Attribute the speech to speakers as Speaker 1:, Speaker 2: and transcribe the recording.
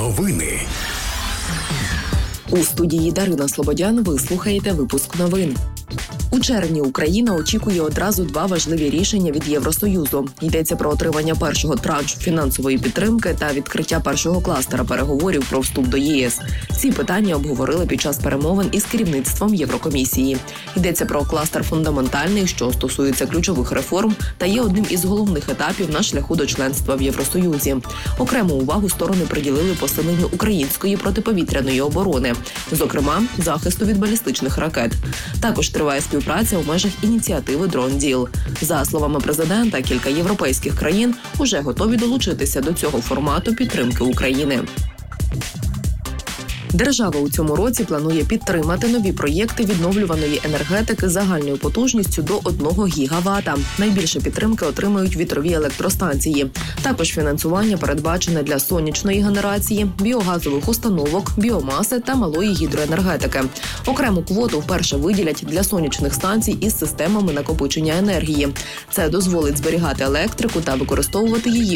Speaker 1: Новини.
Speaker 2: У студії Дарина Слободян ви слухаєте випуск новин. У червні Україна очікує одразу два важливі рішення від Євросоюзу. Йдеться про отримання першого траншу фінансової підтримки та відкриття першого кластера переговорів про вступ до ЄС. Ці питання обговорили під час перемовин із керівництвом Єврокомісії. Йдеться про кластер фундаментальний, що стосується ключових реформ та є одним із головних етапів на шляху до членства в Євросоюзі. Окрему увагу сторони приділили посиленню української протиповітряної оборони, зокрема, захисту від балістичних ракет. Також триває співпраця у межах ініціативи «Дрон Діл». За словами президента, кілька європейських країн уже готові долучитися до цього формату підтримки України. Держава у цьому році планує підтримати нові проєкти відновлюваної енергетики загальною потужністю до 1 гігавата. Найбільше підтримки отримають вітрові електростанції. Також фінансування передбачене для сонячної генерації, біогазових установок, біомаси та малої гідроенергетики. Окрему квоту вперше виділять для сонячних станцій із системами накопичення енергії. Це дозволить зберігати електрику та використовувати її